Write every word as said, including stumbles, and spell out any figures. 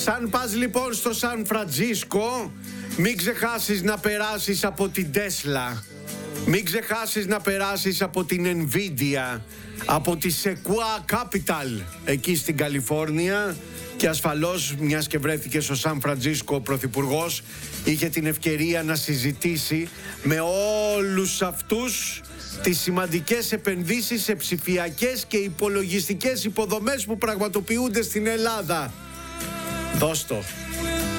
Σαν πας λοιπόν στο Σαν Φραντζίσκο, μην ξεχάσεις να περάσεις από την Τέσλα. Μην ξεχάσεις να περάσεις από την Nvidia, από τη Sequoia Capital εκεί στην Καλιφόρνια. Και ασφαλώς, μιας και βρέθηκε στο Σαν Φραντζίσκο ο Πρωθυπουργός, είχε την ευκαιρία να συζητήσει με όλους αυτούς τις σημαντικές επενδύσεις σε ψηφιακές και υπολογιστικές υποδομές που πραγματοποιούνται στην Ελλάδα. Δώσ' το.